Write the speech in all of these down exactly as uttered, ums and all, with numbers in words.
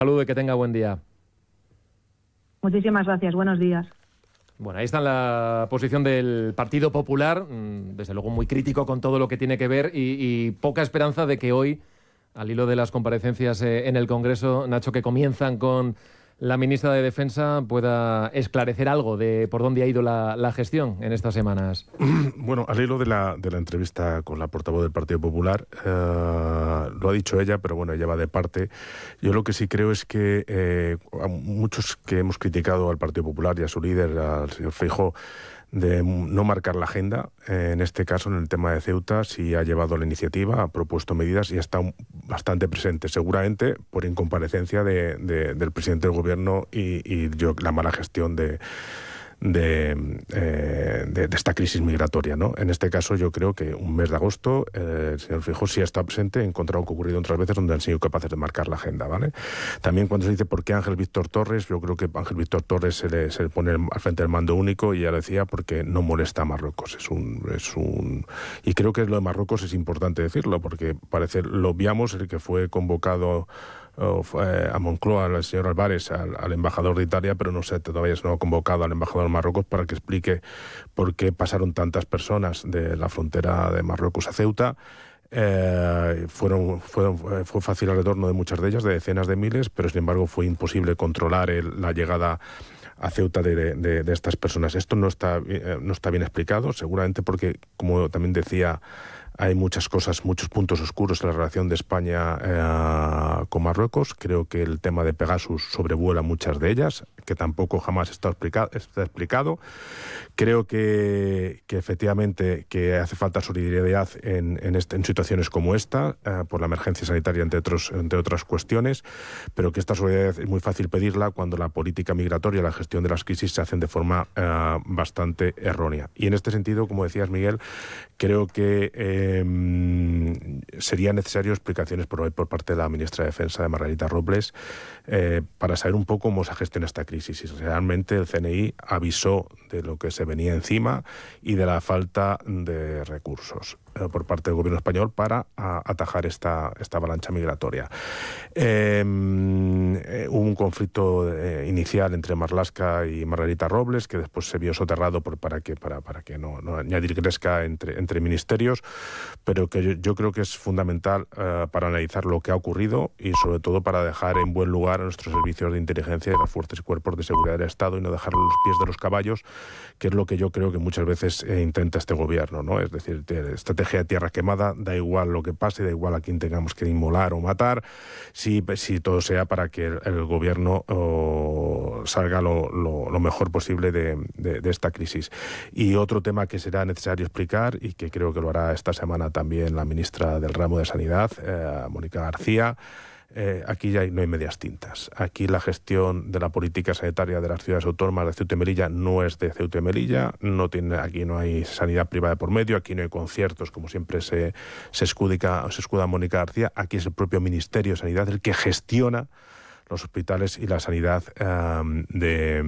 Saludo y que tenga buen día. Muchísimas gracias, buenos días. Bueno, ahí está la posición del Partido Popular, desde luego muy crítico con todo lo que tiene que ver y, y poca esperanza de que hoy, al hilo de las comparecencias en el Congreso, Nacho, que comienzan con la ministra de Defensa, pueda esclarecer algo de por dónde ha ido la, la gestión en estas semanas. Bueno, al hilo de la, de la entrevista con la portavoz del Partido Popular, eh, lo ha dicho ella, pero bueno, ella va de parte. Yo lo que sí creo es que eh, a muchos que hemos criticado al Partido Popular y a su líder, al señor Feijóo, de no marcar la agenda, eh, en este caso en el tema de Ceuta, sí ha llevado la iniciativa, ha propuesto medidas y ha estado bastante presente, seguramente por incomparecencia de, de, del presidente del gobierno y, y yo, la mala gestión de De, eh, de, de esta crisis migratoria, ¿no? En este caso yo creo que un mes de agosto eh, el señor Feijóo sí ha estado presente, en contra de lo que ha ocurrido otras veces donde han sido capaces de marcar la agenda, ¿vale? También cuando se dice por qué Ángel Víctor Torres, yo creo que Ángel Víctor Torres se le, se le pone al frente del mando único y ya lo decía porque no molesta a Marruecos, es un, es un y creo que lo de Marruecos es importante decirlo porque parece, lo obviamos, el que fue convocado a Moncloa, al señor Álvarez, al, al embajador de Italia, pero no sé, todavía no ha convocado al embajador de Marruecos para que explique por qué pasaron tantas personas de la frontera de Marruecos a Ceuta. Eh, fueron, fueron, fue fácil el retorno de muchas de ellas, de decenas de miles, pero sin embargo fue imposible controlar el, la llegada a Ceuta de, de, de estas personas. Esto no está, eh, no está bien explicado, seguramente porque, como también decía, hay muchas cosas, muchos puntos oscuros en la relación de España eh, con Marruecos. Creo que el tema de Pegasus sobrevuela muchas de ellas, que tampoco jamás está explicado. Está explicado. Creo que, que efectivamente que hace falta solidaridad en, en, este, en situaciones como esta, eh, por la emergencia sanitaria, entre, otros, entre otras cuestiones, pero que esta solidaridad es muy fácil pedirla cuando la política migratoria, la gestión de las crisis se hacen de forma eh, bastante errónea. Y en este sentido, como decías, Miguel, creo que eh, sería necesario explicaciones por hoy por parte de la ministra de Defensa, de Margarita Robles, eh, para saber un poco cómo se gestiona esta crisis. Y realmente el C N I avisó de lo que se venía encima y de la falta de recursos eh, por parte del gobierno español para a, atajar esta, esta avalancha migratoria. Eh, eh, hubo un conflicto eh, inicial entre Marlaska y Margarita Robles, que después se vio soterrado por, para que, para, para que no, no añadir gresca entre, entre ministerios, pero que yo, yo creo que es fundamental eh, para analizar lo que ha ocurrido y sobre todo para dejar en buen lugar a nuestros servicios de inteligencia y las fuerzas y cuerpos de seguridad del Estado y no dejar los pies de los caballos, que es lo que yo creo que muchas veces eh, intenta este gobierno, ¿no? Es decir, estrategia de tierra quemada, da igual lo que pase, da igual a quién tengamos que inmolar o matar, si, si todo sea para que el, el gobierno oh, salga lo, lo, lo mejor posible de, de, de esta crisis. Y otro tema que será necesario explicar y que creo que lo hará esta semana también la ministra del ramo de Sanidad, eh, Mónica García. Eh, aquí ya hay, no hay medias tintas. Aquí la gestión de la política sanitaria de las ciudades autónomas de Ceuta y Melilla no es de Ceuta y Melilla, no tiene, aquí no hay sanidad privada por medio, aquí no hay conciertos, como siempre se, se, escudica, se escuda Mónica García, aquí es el propio Ministerio de Sanidad el que gestiona los hospitales y la sanidad um, de,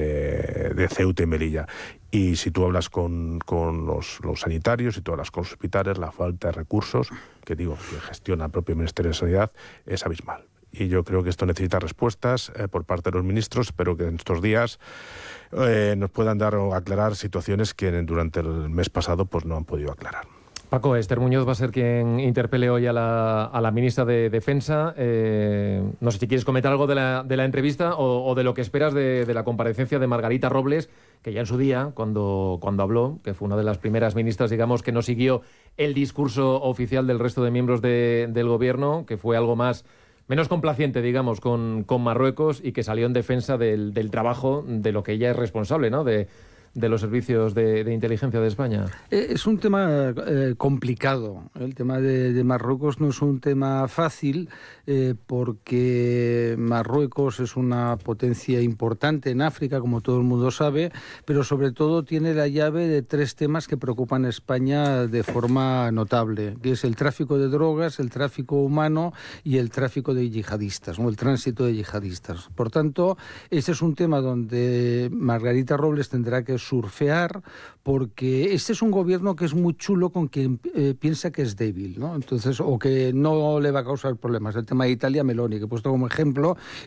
de, de Ceuta y Melilla. Y si tú hablas con, con los, los sanitarios, si tú hablas con los hospitales, la falta de recursos, que digo, que gestiona el propio Ministerio de Sanidad, es abismal. Y yo creo que esto necesita respuestas eh, por parte de los ministros. Espero que en estos días eh, nos puedan dar o aclarar situaciones que durante el mes pasado pues no han podido aclarar. Paco, Esther Muñoz va a ser quien interpele hoy a la, a la ministra de Defensa. Eh, no sé si quieres comentar algo de la, de la entrevista o, o de lo que esperas de, de la comparecencia de Margarita Robles, que ya en su día, cuando, cuando habló, que fue una de las primeras ministras, digamos, que no siguió el discurso oficial del resto de miembros de, del gobierno, que fue algo más menos complaciente, digamos, con, con Marruecos y que salió en defensa del, del trabajo de lo que ella es responsable, ¿no?, de de los servicios de, de inteligencia de España. Es un tema eh, complicado. El tema de, de Marruecos no es un tema fácil eh, porque Marruecos es una potencia importante en África, como todo el mundo sabe, pero sobre todo tiene la llave de tres temas que preocupan a España de forma notable, que es el tráfico de drogas, el tráfico humano y el tráfico de yihadistas, ¿no?, el tránsito de yihadistas. Por tanto, ese es un tema donde Margarita Robles tendrá que surfear, porque este es un gobierno que es muy chulo con quien eh, piensa que es débil, ¿no? Entonces, o que no le va a causar problemas. El tema de Italia, Meloni, que he puesto como ejemplo,